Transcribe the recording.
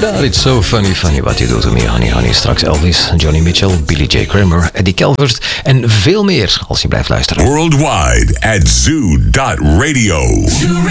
Sweetheart, it's so funny, funny what you do to me, honey, honey. Straks Elvis, Johnny Mitchell, Billy J. Kramer, Eddie Calvert en veel meer als je blijft luisteren. Worldwide at zoo.radio.